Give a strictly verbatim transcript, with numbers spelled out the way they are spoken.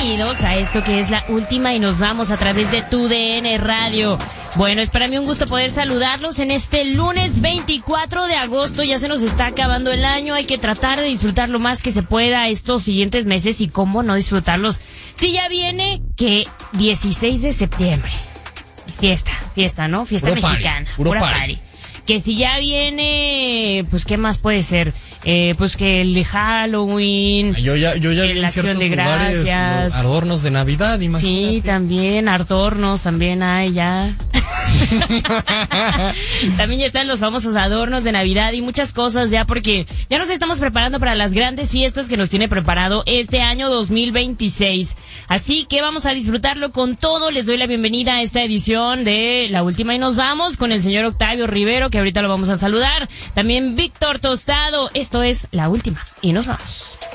bienvenidos a esto que es La Última y nos vamos a través de Tu D N Radio. Bueno, es para mí un gusto poder saludarlos en este lunes veinticuatro de agosto. Ya se nos está acabando el año, hay que tratar de disfrutar lo más que se pueda estos siguientes meses y cómo no disfrutarlos. Si ya viene que dieciséis de septiembre, fiesta, fiesta, ¿no? Fiesta puro mexicana, party, puro pura party. party. Que si ya viene, pues ¿qué más puede ser? Eh, pues que el de Halloween, Yo ya, yo ya vi la en acción ciertos de lugares gracias. los adornos de Navidad, imagínate. Sí, también, adornos, también hay ya. También ya están los famosos adornos de Navidad y muchas cosas ya, porque ya nos estamos preparando para las grandes fiestas que nos tiene preparado este año dos mil veintiséis. Así que vamos a disfrutarlo con todo. Les doy la bienvenida a esta edición de La Última y nos vamos con el señor Octavio Rivero, que ahorita lo vamos a saludar. También Víctor Tostado. Esto es La Última y nos vamos.